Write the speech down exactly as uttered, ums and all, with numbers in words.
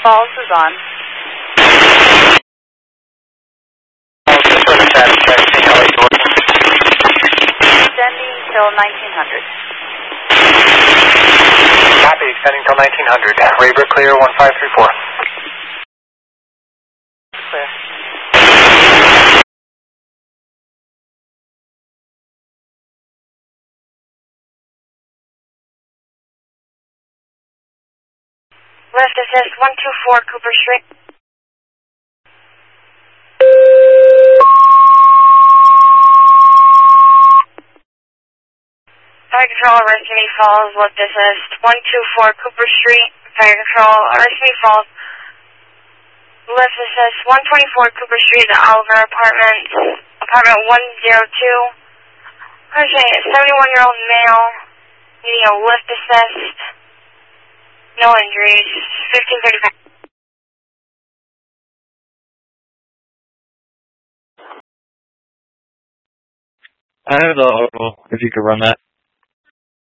Falls is on. Extending till nineteen hundred. Copy, extending till nineteen hundred. Rayber clear, one five three four. Clear. Lift assist one two four Cooper Street. Fire Control, Aristide Falls, lift assist one two four Cooper Street. Fire Control, Aristide Falls. Lift assist one twenty-four Cooper Street, the Oliver Apartments, apartment one oh two. Okay, seventy-one-year-old male, needing a lift assist. No injuries, fifteen thirty-five. I have the auto, if you could run that.